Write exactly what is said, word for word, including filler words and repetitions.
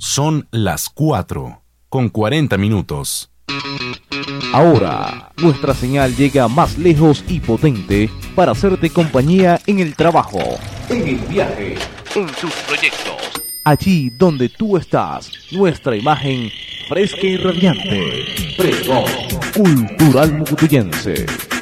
Son las cuatro con cuarenta minutos. Ahora, nuestra señal llega más lejos y potente para hacerte compañía en el trabajo, en el viaje, en tus proyectos. Allí donde tú estás, nuestra imagen fresca y radiante. Pregón Cultural Mucutuyense.